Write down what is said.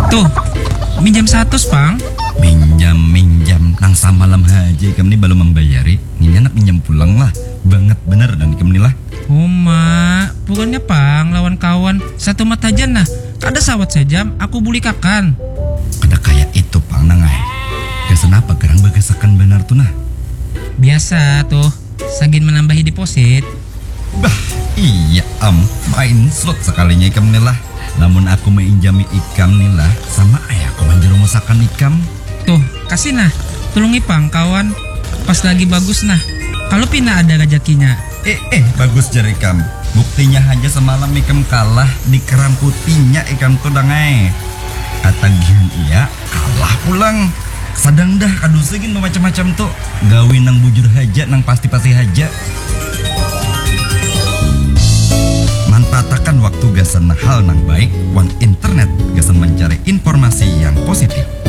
Tuh, minjam 100, Pang. Minjam nang samalam haja ikam ni belum membayari. Ini anak minjam pulang lah. Banget bener dan ikam ni lah. Oh, mak, bukannya Pang lawan kawan satu mata aja nah. Ada sawat sejam, aku buli kakan. Kada kayak itu pang nangai. Kesan apa kerang bagasakan benar tuh nah. Biasa tuh, sagin menambahi deposit. Bah, iya main slot sekalinya ikam ni lah. Namun aku menginjami ikam ni lah sama ayahku menjerumusakan ikam. Tuh, kasih nah, tulungi Pang kawan. Pas lagi bagus nah, kalau pina ada rezekinya. Bagus jari ikam. Buktinya aja semalam ikam kalah di keram putihnya ikam tuh dangai. Katagihan iya kalah pulang. Sadang dah kadu segin macam-macam tuh. Gawin nang bujur haja nang pasti-pasti haja. Manfaatkan waktu gasan hal nang baik. Wan internet gasan mencari informasi yang positif.